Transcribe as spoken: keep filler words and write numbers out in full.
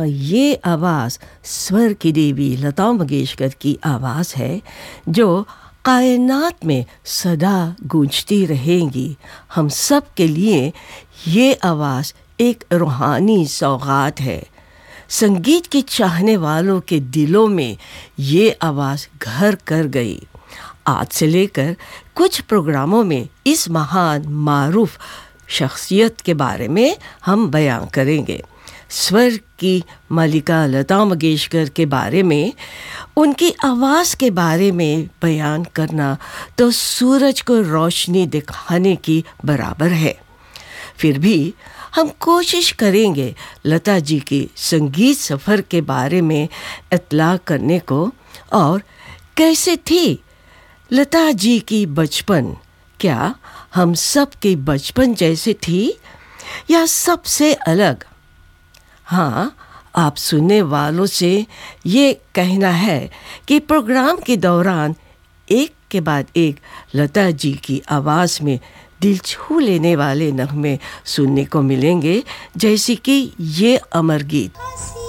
हाँ, ये आवाज़ स्वर की देवी लता मंगेशकर की आवाज़ है जो कायनात में सदा गूंजती रहेंगी। हम सब के लिए ये आवाज़ एक रूहानी सौगात है। संगीत के चाहने वालों के दिलों में ये आवाज़ घर कर गई। आज से लेकर कुछ प्रोग्रामों में इस महान मारूफ शख्सियत के बारे में हम बयान करेंगे। स्वर की मालिका लता मंगेशकर के बारे में, उनकी आवाज़ के बारे में बयान करना तो सूरज को रोशनी दिखाने की बराबर है। फिर भी हम कोशिश करेंगे लता जी की संगीत सफ़र के बारे में इत्तला करने को, और कैसे थी लता जी की बचपन। क्या हम सब के बचपन जैसे थी या सबसे अलग? हाँ, आप सुनने वालों से ये कहना है कि प्रोग्राम के दौरान एक के बाद एक लता जी की आवाज़ में दिल छू लेने वाले नगमे सुनने को मिलेंगे, जैसे कि ये अमर गीत।